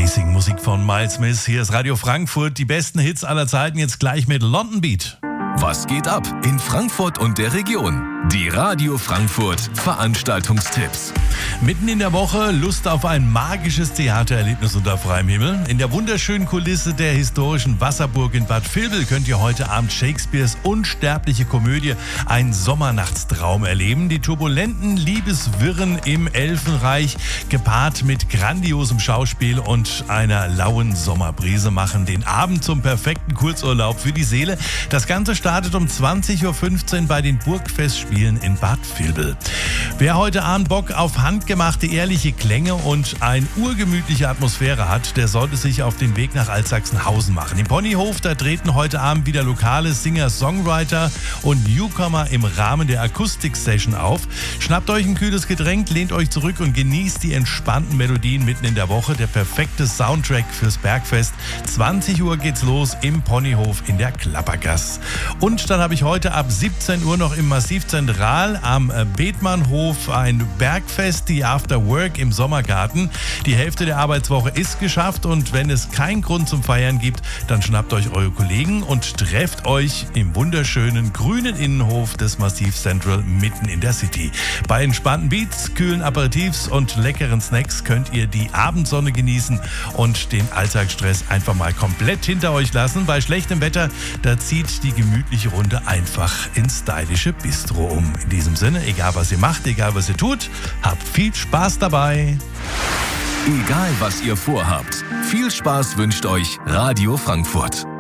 Amazing Musik von Miles Smith. Hier ist Radio Frankfurt. Die besten Hits aller Zeiten jetzt gleich mit London Beat. Was geht ab in Frankfurt und der Region? Die Radio Frankfurt Veranstaltungstipps. Mitten in der Woche Lust auf ein magisches Theatererlebnis unter freiem Himmel. In der wunderschönen Kulisse der historischen Wasserburg in Bad Vilbel könnt ihr heute Abend Shakespeares unsterbliche Komödie Ein Sommernachtstraum erleben. Die turbulenten Liebeswirren im Elfenreich gepaart mit grandiosem Schauspiel und einer lauen Sommerbrise machen den Abend zum perfekten Kurzurlaub für die Seele. Das Ganze startet um 20.15 Uhr bei den Burgfestspielen in Bad Vilbel. Wer heute Abend Bock auf handgemachte, ehrliche Klänge und eine urgemütliche Atmosphäre hat, der sollte sich auf den Weg nach Altsachsenhausen machen. Im Ponyhof, da treten heute Abend wieder lokale Singer, Songwriter und Newcomer im Rahmen der Akustik-Session auf. Schnappt euch ein kühles Getränk, lehnt euch zurück und genießt die entspannten Melodien mitten in der Woche. Der perfekte Soundtrack fürs Bergfest. 20 Uhr geht's los im Ponyhof in der Klappergasse. Und dann habe ich heute ab 17 Uhr noch im Massiv Zentral am Bethmannhof ein Bergfest, die After Work im Sommergarten. Die Hälfte der Arbeitswoche ist geschafft und wenn es keinen Grund zum Feiern gibt, dann schnappt euch eure Kollegen und trefft euch im wunderschönen grünen Innenhof des Massiv Central mitten in der City. Bei entspannten Beats, kühlen Aperitifs und leckeren Snacks könnt ihr die Abendsonne genießen und den Alltagsstress einfach mal komplett hinter euch lassen. Bei schlechtem Wetter, da zieht die gemütliche Runde einfach ins stylische Bistro um. In diesem Sinne, egal was ihr macht, egal was ihr tut, habt viel Spaß dabei. Egal was ihr vorhabt, viel Spaß wünscht euch Radio Frankfurt.